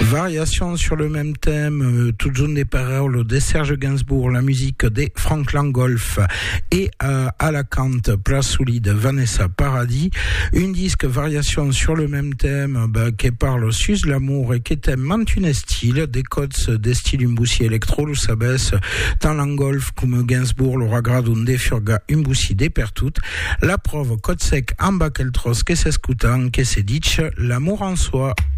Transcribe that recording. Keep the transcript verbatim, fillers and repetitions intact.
Variation sur le même thème, euh, toutes jaunes des paroles de Serge Gainsbourg, la musique des Frank Langolf et euh, à la cante Place Solide Vanessa Paradis. Une disque variation sur le même thème bah, qui parle sus l'amour et qui thème mantune style, des codes des styles umboussi électro, lo sabès, tant Langolf comme Gainsbourg, lo ragradun furga umboussi des pertout. La preuve code sec en bakeltros que s'escutan, que se ditch l'amour en soi.